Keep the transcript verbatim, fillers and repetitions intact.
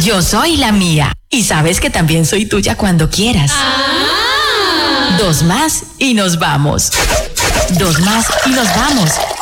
Yo soy la mía. Y sabes que también soy tuya cuando quieras. Ah. Dos más y nos vamos. Dos más y nos vamos.